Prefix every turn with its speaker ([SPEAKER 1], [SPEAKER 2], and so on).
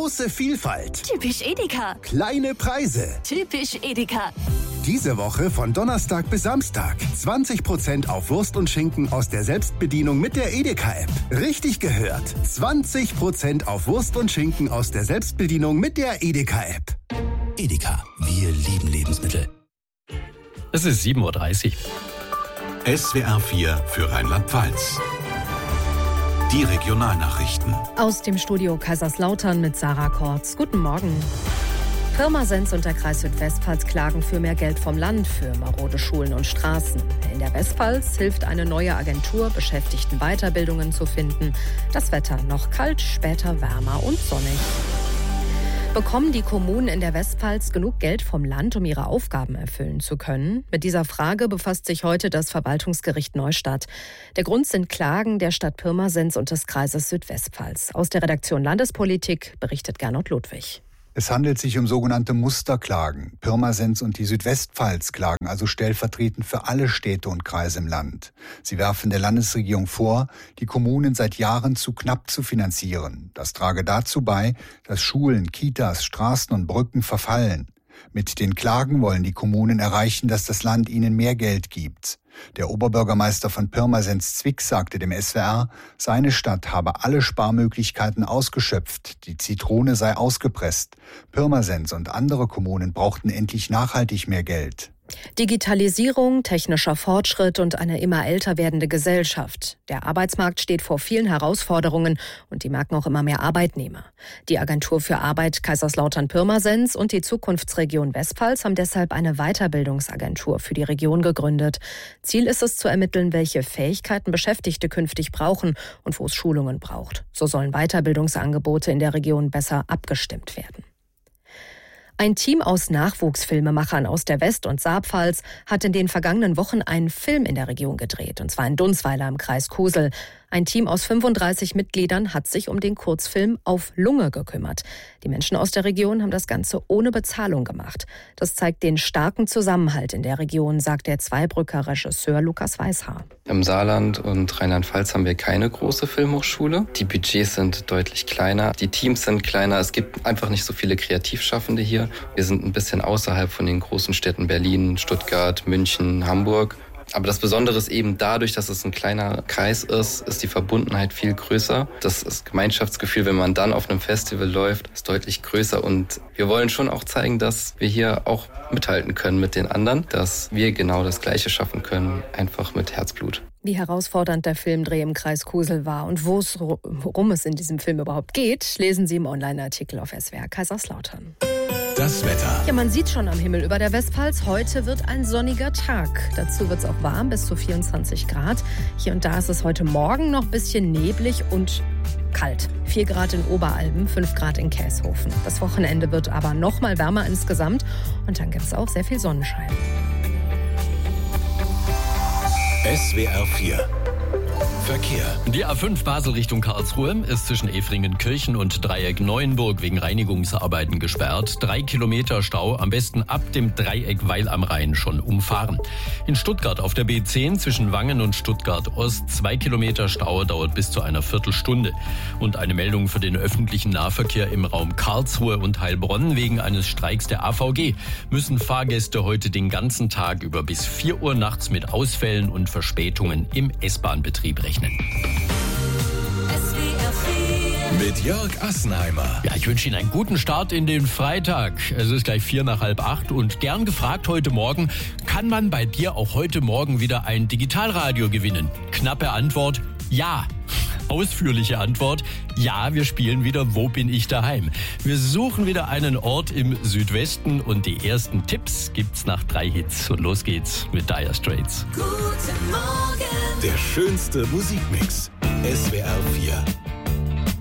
[SPEAKER 1] Große Vielfalt.
[SPEAKER 2] Typisch Edeka.
[SPEAKER 1] Kleine Preise.
[SPEAKER 2] Typisch Edeka.
[SPEAKER 1] Diese Woche von Donnerstag bis Samstag 20% auf Wurst und Schinken aus der Selbstbedienung mit der Edeka-App. Richtig gehört. 20% auf Wurst und Schinken aus der Selbstbedienung mit der Edeka-App.
[SPEAKER 3] Edeka, wir lieben Lebensmittel.
[SPEAKER 4] Es ist 7:30 Uhr.
[SPEAKER 5] SWR 4 für Rheinland-Pfalz. Die Regionalnachrichten.
[SPEAKER 6] Aus dem Studio Kaiserslautern mit Sarah Kortz. Guten Morgen. Pirmasens und der Kreis Südwestpfalz klagen für mehr Geld vom Land für marode Schulen und Straßen. In der Westpfalz hilft eine neue Agentur, Beschäftigten Weiterbildungen zu finden. Das Wetter noch kalt, später wärmer und sonnig. Bekommen die Kommunen in der Westpfalz genug Geld vom Land, um ihre Aufgaben erfüllen zu können? Mit dieser Frage befasst sich heute das Verwaltungsgericht Neustadt. Der Grund sind Klagen der Stadt Pirmasens und des Kreises Südwestpfalz. Aus der Redaktion Landespolitik berichtet Gernot Ludwig.
[SPEAKER 7] Es handelt sich um sogenannte Musterklagen. Pirmasens und die Südwestpfalz klagen also stellvertretend für alle Städte und Kreise im Land. Sie werfen der Landesregierung vor, die Kommunen seit Jahren zu knapp zu finanzieren. Das trage dazu bei, dass Schulen, Kitas, Straßen und Brücken verfallen. Mit den Klagen wollen die Kommunen erreichen, dass das Land ihnen mehr Geld gibt. Der Oberbürgermeister von Pirmasens Zwick sagte dem SWR, seine Stadt habe alle Sparmöglichkeiten ausgeschöpft, die Zitrone sei ausgepresst. Pirmasens und andere Kommunen brauchten endlich nachhaltig mehr Geld.
[SPEAKER 6] Digitalisierung, technischer Fortschritt und eine immer älter werdende Gesellschaft. Der Arbeitsmarkt steht vor vielen Herausforderungen und die merken auch immer mehr Arbeitnehmer. Die Agentur für Arbeit Kaiserslautern-Pirmasens und die Zukunftsregion Westpfalz haben deshalb eine Weiterbildungsagentur für die Region gegründet. Ziel ist es zu ermitteln, welche Fähigkeiten Beschäftigte künftig brauchen und wo es Schulungen braucht. So sollen Weiterbildungsangebote in der Region besser abgestimmt werden. Ein Team aus Nachwuchsfilmemachern aus der West- und Saarpfalz hat in den vergangenen Wochen einen Film in der Region gedreht, und zwar in Dunsweiler im Kreis Kusel. Ein Team aus 35 Mitgliedern hat sich um den Kurzfilm Auf Lunge gekümmert. Die Menschen aus der Region haben das Ganze ohne Bezahlung gemacht. Das zeigt den starken Zusammenhalt in der Region, sagt der Zweibrücker Regisseur Lukas Weishaar.
[SPEAKER 8] Im Saarland und Rheinland-Pfalz haben wir keine große Filmhochschule. Die Budgets sind deutlich kleiner, die Teams sind kleiner. Es gibt einfach nicht so viele Kreativschaffende hier. Wir sind ein bisschen außerhalb von den großen Städten Berlin, Stuttgart, München, Hamburg. Aber das Besondere ist eben dadurch, dass es ein kleiner Kreis ist die Verbundenheit viel größer. Das Gemeinschaftsgefühl, wenn man dann auf einem Festival läuft, ist deutlich größer. Und wir wollen schon auch zeigen, dass wir hier auch mithalten können mit den anderen, dass wir genau das Gleiche schaffen können, einfach mit Herzblut.
[SPEAKER 6] Wie herausfordernd der Filmdreh im Kreis Kusel war und worum es in diesem Film überhaupt geht, lesen Sie im Online-Artikel auf SWR Kaiserslautern.
[SPEAKER 5] Das Wetter.
[SPEAKER 6] Ja, man sieht schon am Himmel über der Westpfalz, heute wird ein sonniger Tag. Dazu wird es auch warm, bis zu 24 Grad. Hier und da ist es heute Morgen noch ein bisschen neblig und kalt. 4 Grad in Oberalben, 5 Grad in Käshofen. Das Wochenende wird aber noch mal wärmer insgesamt und dann gibt es auch sehr viel Sonnenschein.
[SPEAKER 5] SWR 4 Verkehr.
[SPEAKER 4] Die A5 Basel Richtung Karlsruhe ist zwischen Efringen-Kirchen und Dreieck Neuenburg wegen Reinigungsarbeiten gesperrt. 3 Kilometer Stau, am besten ab dem Dreieck Weil am Rhein schon umfahren. In Stuttgart auf der B10 zwischen Wangen und Stuttgart Ost 2 Kilometer Stau, dauert bis zu einer Viertelstunde. Und eine Meldung für den öffentlichen Nahverkehr im Raum Karlsruhe und Heilbronn. Wegen eines Streiks der AVG müssen Fahrgäste heute den ganzen Tag über bis 4 Uhr nachts mit Ausfällen und Verspätungen im S-Bahn-Betrieb rechnen.
[SPEAKER 5] Mit Jörg Assenheimer.
[SPEAKER 4] Ja, ich wünsche Ihnen einen guten Start in den Freitag. Es ist gleich 7:45 und gern gefragt heute Morgen, kann man bei dir auch heute Morgen wieder ein Digitalradio gewinnen? Knappe Antwort, ja. Ausführliche Antwort, ja, wir spielen wieder Wo bin ich daheim? Wir suchen wieder einen Ort im Südwesten und die ersten Tipps gibt's nach 3 Hits. Und los geht's mit Dire Straits.
[SPEAKER 2] Guten Morgen.
[SPEAKER 5] Der schönste Musikmix. SWR 4